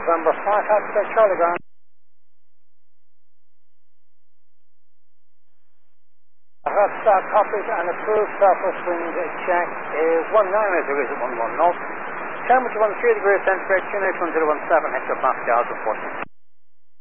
November 5, Alphabet Charlie Ground. Start copies and approved surface wind check is 19 degrees at 11 knots. Temperature 13 degrees centigrade, QNH 1017 hectopascals, reporting.